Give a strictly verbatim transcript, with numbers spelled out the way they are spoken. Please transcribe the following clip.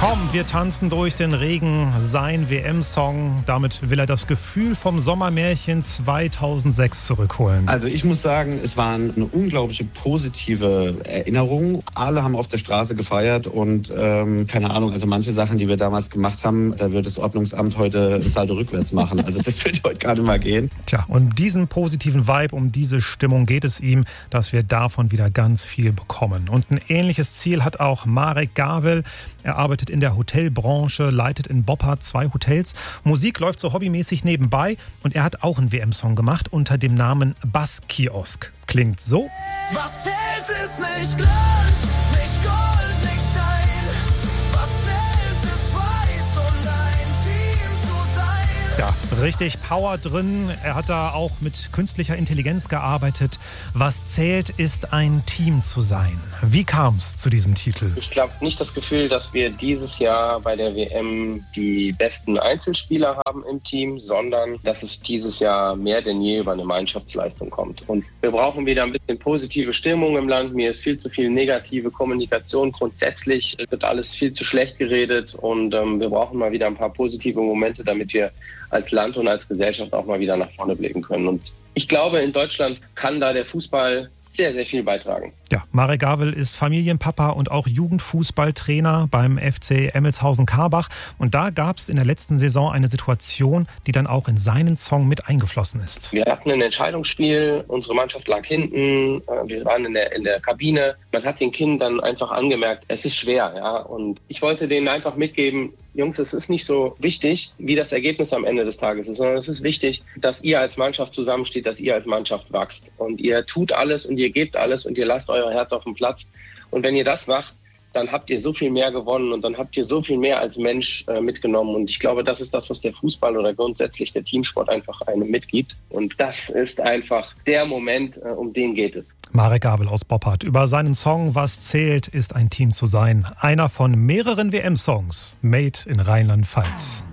Komm, wir tanzen durch den Regen, sein W M-Song. Damit will er das Gefühl vom Sommermärchen zweitausendsechs zurückholen. Also ich muss sagen, es war eine unglaubliche positive Erinnerung. Alle haben auf der Straße gefeiert und ähm, keine Ahnung, also manche Sachen, die wir damals gemacht haben, da wird das Ordnungsamt heute ein Salto rückwärts machen. Also das wird heute gar nicht mal gehen. Tja, um diesen positiven Vibe, um diese Stimmung geht es ihm, dass wir davon wieder ganz viel bekommen. Und ein ähnliches Ziel hat auch Marek Gawel. Er arbeitet in der Hotelbranche, leitet in Boppard zwei Hotels. Musik läuft so hobbymäßig nebenbei und er hat auch einen W M-Song gemacht unter dem Namen Basskiosk. Klingt so. Was zählt ist nicht Glanz, nicht Gold, nicht Schein. Was zählt ist Weiß und ein Team zu sein. Ja, richtig Power drin. Er hat da auch mit künstlicher Intelligenz gearbeitet. Was zählt ist ein Team zu sein. Wie kam es zu diesem Titel? Ich habe nicht das Gefühl, dass wir dieses Jahr bei der W M die besten Einzelspieler haben im Team, sondern dass es dieses Jahr mehr denn je über eine Mannschaftsleistung kommt. Und wir brauchen wieder ein bisschen positive Stimmung im Land. Mir ist viel zu viel negative Kommunikation. Grundsätzlich wird alles viel zu schlecht geredet und ähm, wir brauchen mal wieder ein paar positive Momente, damit wir als Land und als Gesellschaft auch mal wieder nach vorne blicken können. Und ich glaube, in Deutschland kann da der Fußball sehr, sehr viel beitragen. Ja, Marek Gawel ist Familienpapa und auch Jugendfußballtrainer beim F C Emmelshausen-Karbach. Und da gab es in der letzten Saison eine Situation, die dann auch in seinen Song mit eingeflossen ist. Wir hatten ein Entscheidungsspiel, unsere Mannschaft lag hinten, wir waren in der, in der Kabine. Man hat den Kindern dann einfach angemerkt, es ist schwer. Ja? Und ich wollte denen einfach mitgeben, Jungs, es ist nicht so wichtig, wie das Ergebnis am Ende des Tages ist, sondern es ist wichtig, dass ihr als Mannschaft zusammensteht, dass ihr als Mannschaft wächst. Und ihr tut alles und ihr gebt alles und ihr lasst euer Herz auf den Platz. Und wenn ihr das macht, dann habt ihr so viel mehr gewonnen und dann habt ihr so viel mehr als Mensch äh, mitgenommen. Und ich glaube, das ist das, was der Fußball oder grundsätzlich der Teamsport einfach einem mitgibt. Und das ist einfach der Moment, äh, um den geht es. Marek Gawel aus Boppard über seinen Song Was zählt, ist ein Team zu sein. Einer von mehreren W M-Songs, made in Rheinland-Pfalz.